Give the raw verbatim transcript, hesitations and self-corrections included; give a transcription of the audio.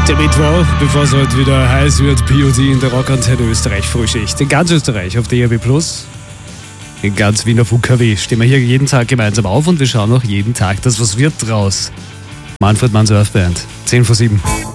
Der Mittwoch, bevor es heute wieder heiß wird, P O D in der Rockantenne Österreich Frühschicht. In ganz Österreich auf D A B plus, in ganz Wien auf U K W stehen wir hier jeden Tag gemeinsam auf und wir schauen auch jeden Tag, das was wird draus. Manfred Mann Surfband, zehn vor sieben.